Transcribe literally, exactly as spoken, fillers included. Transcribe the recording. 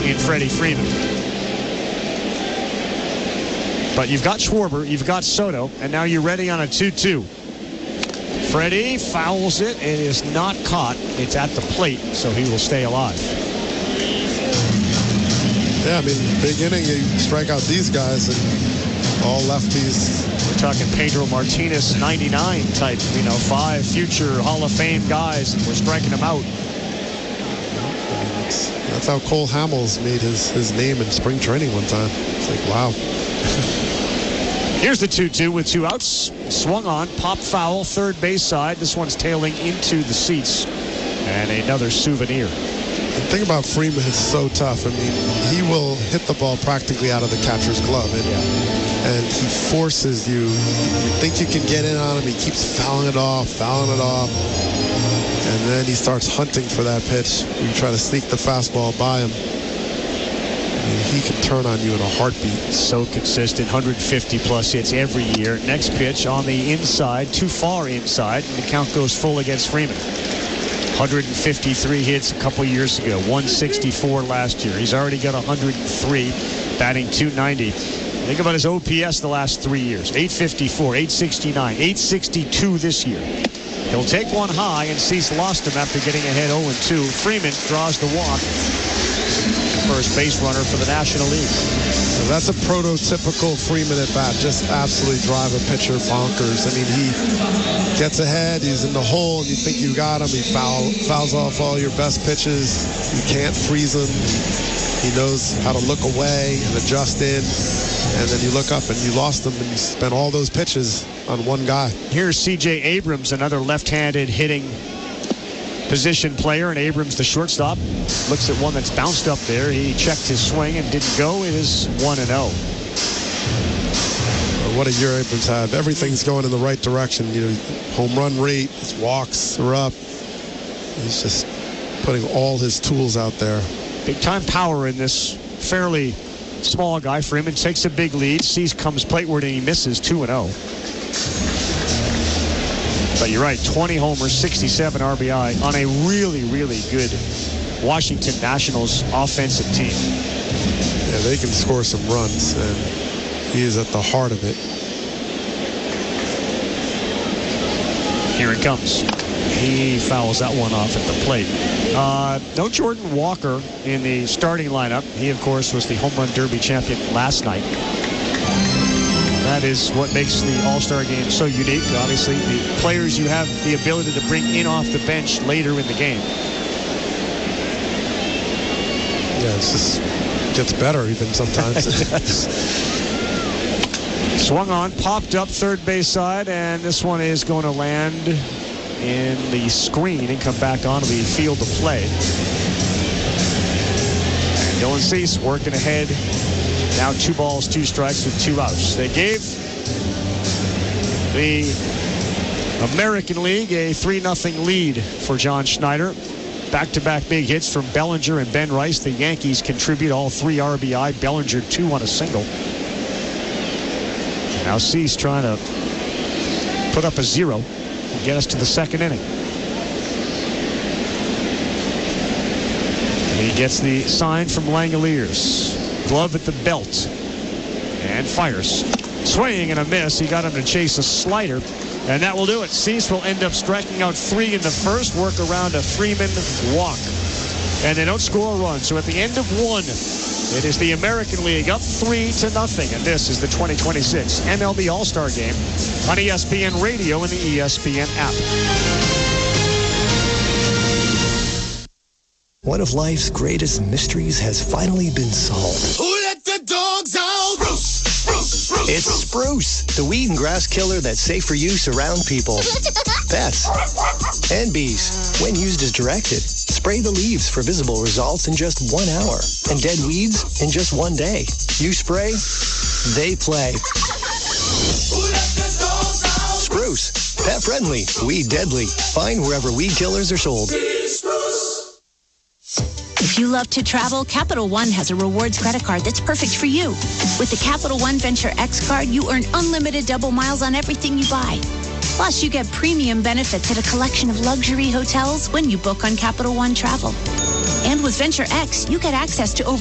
in Freddie Freeman. But you've got Schwarber, you've got Soto, and now you're ready on a two two. Freddie fouls it. It is not caught. It's at the plate, so he will stay alive. Yeah, I mean, big inning, you strike out these guys and all lefties. We're talking Pedro Martinez, ninety-nine type, you know, five future Hall of Fame guys, and we're striking them out. That's, that's how Cole Hamels made his, his name in spring training one time. It's like, wow. Here's the two two with two outs. Swung on, pop foul, third base side. This one's tailing into the seats. And another souvenir. The thing about Freeman is so tough. I mean, he will hit the ball practically out of the catcher's glove. And, yeah. and he forces you. You think you can get in on him. He keeps fouling it off, fouling it off. And then he starts hunting for that pitch. You try to sneak the fastball by him. He can turn on you in a heartbeat. So consistent, one hundred fifty plus hits every year. Next pitch on the inside, too far inside, and the count goes full against Freeman. one hundred fifty-three hits a couple years ago, one sixty-four last year. He's already got one hundred three, batting two ninety. Think about his O P S the last three years. eight fifty-four, eight sixty-nine, eight sixty-two this year. He'll take one high, and Cease lost him after getting ahead oh and two. Freeman draws the walk. First base runner for the National League. So that's a prototypical Freeman at bat. Just absolutely drive a pitcher bonkers. I mean, he gets ahead, he's in the hole, and you think you got him. He foul, fouls off all your best pitches. You can't freeze him. He knows how to look away and adjust in. And then you look up and you lost him, and you spent all those pitches on one guy. Here's C J Abrams, another left-handed hitting position player, and Abrams, the shortstop, looks at one that's bounced up there. He checked his swing and didn't go. It is one and oh. What a year Abrams had. Everything's going in the right direction. You know, home run rate, his walks are up. He's just putting all his tools out there. Big time power in this fairly small guy. Freeman takes a big lead. Cease comes plateward and he misses two and oh. But you're right, twenty homers, sixty-seven R B I on a really, really good Washington Nationals offensive team. Yeah, they can score some runs, and he is at the heart of it. Here it comes. He fouls that one off at the plate. Uh, no Jordan Walker in the starting lineup. He, of course, was the home run derby champion last night. That is what makes the All-Star game so unique. Obviously, the players you have the ability to bring in off the bench later in the game. Yeah, it just gets better even sometimes. Swung on, popped up third base side, and this one is going to land in the screen and come back onto the field of play. And Dylan Cease working ahead. Now two balls, two strikes with two outs. They gave the American League a three nothing lead for John Schneider. Back-to-back big hits from Bellinger and Ben Rice. The Yankees contribute all three R B I. Bellinger two on a single. Now Cease trying to put up a zero and get us to the second inning. And he gets the sign from Langoliers. Glove at the belt and fires. Swing and a miss. He got him to chase a slider, and that will do it. Cease will end up striking out three in the first, work around a Freeman walk, and they don't score a run. So at the end of one, it is the American League up three to nothing, and this is the twenty twenty-six M L B All-Star Game on E S P N Radio and the E S P N app. One of life's greatest mysteries has finally been solved. Who let the dogs out? Bruce, Bruce, Bruce, It's Spruce, the weed and grass killer that's safe for use around people, pets, and bees. When used as directed, spray the leaves for visible results in just one hour, and dead weeds in just one day. You spray, they play. Who let the dogs out? Spruce, pet friendly, weed deadly. Find wherever weed killers are sold. If you love to travel, Capital One has a rewards credit card that's perfect for you. With the Capital One Venture X card, you earn unlimited double miles on everything you buy. Plus, you get premium benefits at a collection of luxury hotels when you book on Capital One Travel. And with Venture X, you get access to over